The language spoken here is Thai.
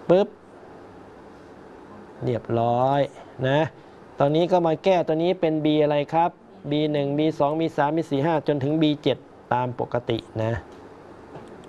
ปุ๊บเรียบร้อยนะตอนนี้ก็มาแก้ตัวนี้เป็น b อะไรครับ b1 b2 b3 b4 5จนถึง b7 ตามปกตินะ